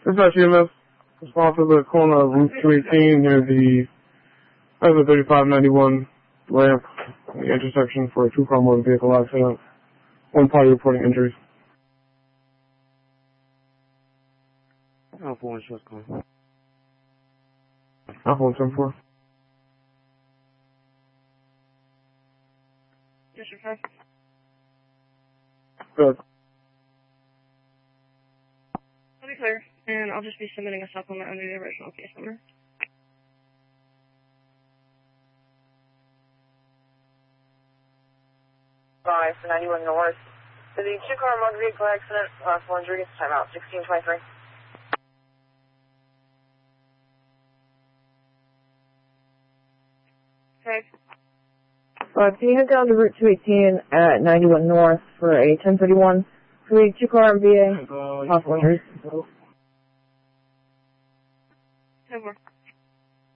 This is CMS. Response to the corner of Route 218 near the 3591 ramp, the intersection for a two-car motor vehicle accident. One party reporting injuries. Alpha 1 short call. Alpha 174. Yes, sir. Good. I'll be clear, and I'll just be submitting a supplement under the original case number. Five for 91 North. For the two-car motor vehicle accident, last one injury, timeout 1623. Okay. Can you head down to Route 218 at 91 North for a 1031 for the two-car MVA, possible injuries? 10-4.